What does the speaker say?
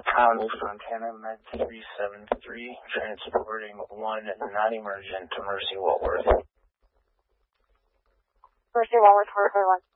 County Fontana Med 373, transporting one non-emergent to Mercy Walworth. Mercy Walworth, 441.